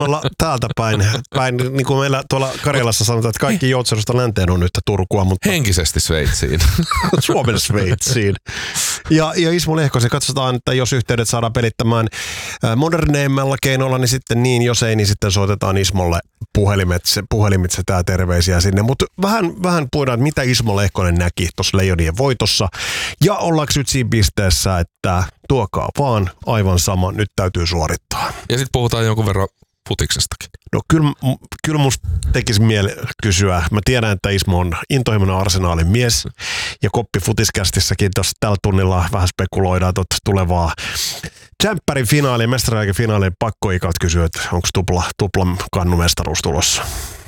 täältä päin, niin kuin meillä tuolla Karjalassa sanotaan, että kaikki Joutsenusta länteen on yhtä Turkua, mutta henkisesti Sveitsiin. Suomen Sveitsiin. Ja Ismo Lehkosen katsotaan, että jos yhteydet saadaan pelittämään moderneimmalla keinolla, niin sitten niin, jos ei, niin sitten soitetaan Ismolle puhelimitse tää terveisiä sinne. Mutta vähän puhutaan, että mitä Ismo Lehkonen näki tuossa Leijonien voitossa. Ja ollaanko nyt siinä pisteessä, että tuokaa vaan aivan sama, nyt täytyy suorittaa. Ja sitten puhutaan jonkun verran futiksestakin. No kyllä musta tekisi mieli kysyä. Mä tiedän, että Ismo on intohimoinen Arsenaalin mies. Ja Koppi Futiskästissäkin tuossa tällä tunnilla vähän spekuloidaan tulevaa Jämppärin finaaliin, Mestariliigan finaaliin pakko ikalta kysyä, että onko tupla kannumestaruus tulossa.